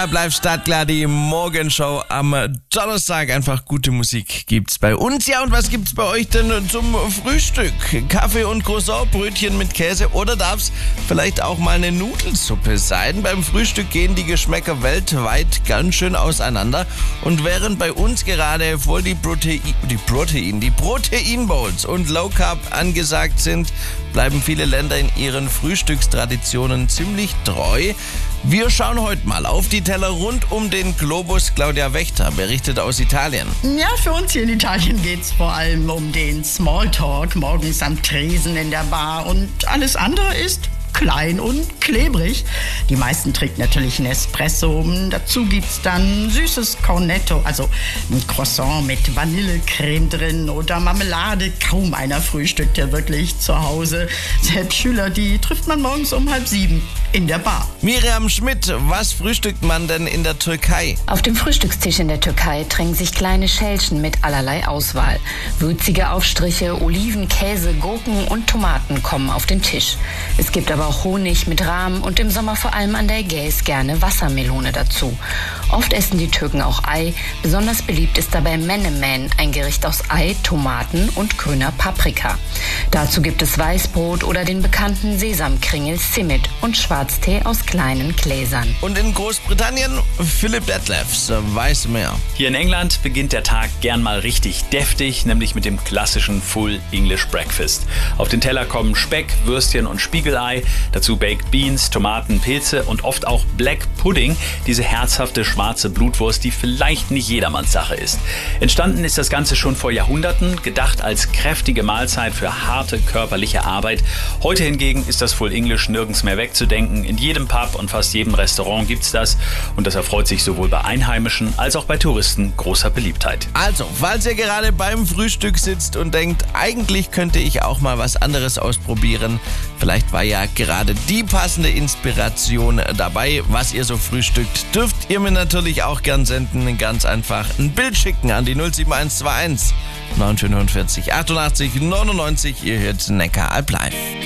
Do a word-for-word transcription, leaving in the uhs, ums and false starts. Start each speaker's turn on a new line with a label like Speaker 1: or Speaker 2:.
Speaker 1: Bleibt startklar, die Morgenshow am Donnerstag. Einfach gute Musik gibt's bei uns. Ja, und was gibt's bei euch denn zum Frühstück? Kaffee und Croissant, Brötchen mit Käse oder darf's vielleicht auch mal eine Nudelsuppe sein? Beim Frühstück gehen die Geschmäcker weltweit ganz schön auseinander. Und während bei uns gerade voll die Protein, die Protein, die Protein-Bowls und Low Carb angesagt sind, bleiben viele Länder in ihren Frühstückstraditionen ziemlich treu. Wir schauen heute mal auf die Teller rund um den Globus. Claudia Wächter berichtet aus Italien.
Speaker 2: Ja, für uns hier in Italien geht's vor allem um den Smalltalk morgens am Tresen in der Bar und alles andere ist klein und klebrig. Die meisten trinken natürlich einen Espresso. Dazu gibt's dann süßes Cornetto, also ein Croissant mit Vanillecreme drin oder Marmelade. Kaum einer frühstückt ja wirklich zu Hause. Selbst Schüler, die trifft man morgens um halb sieben in der Bar.
Speaker 1: Miriam Schmidt, was frühstückt man denn in der Türkei?
Speaker 3: Auf dem Frühstückstisch in der Türkei drängen sich kleine Schälchen mit allerlei Auswahl. Würzige Aufstriche, Oliven, Käse, Gurken und Tomaten kommen auf den Tisch. Es gibt aber auch Honig mit Rahm und im Sommer vor allem an der Ägäis gerne Wassermelone dazu. Oft essen die Türken auch Ei. Besonders beliebt ist dabei Menemen, ein Gericht aus Ei, Tomaten und grüner Paprika. Dazu gibt es Weißbrot oder den bekannten Sesamkringel Simit und Schwarztee aus kleinen Gläsern.
Speaker 1: Und in Großbritannien, Philipp Detlefs weiß mehr.
Speaker 4: Hier in England beginnt der Tag gern mal richtig deftig, nämlich mit dem klassischen Full English Breakfast. Auf den Teller kommen Speck, Würstchen und Spiegelei, dazu Baked Beans, Tomaten, Pilze und oft auch Black Pudding, diese herzhafte schwarze Blutwurst, die vielleicht nicht jedermanns Sache ist. Entstanden ist das Ganze schon vor Jahrhunderten, gedacht als kräftige Mahlzeit für harte körperliche Arbeit. Heute hingegen ist das Full English nirgends mehr wegzudenken. In jedem Pub und fast jedem Restaurant gibt's das und das erfreut sich sowohl bei Einheimischen als auch bei Touristen großer Beliebtheit.
Speaker 1: Also, falls ihr gerade beim Frühstück sitzt und denkt, eigentlich könnte ich auch mal was anderes ausprobieren, vielleicht war ja gerade die passende Inspiration dabei, was ihr so frühstückt, dürft ihr mir natürlich auch gern senden. Ganz einfach ein Bild schicken an die null sieben eins zwei eins neun neun vier achtundachtzig neunundneunzig. Ihr hört Neckar Alp live.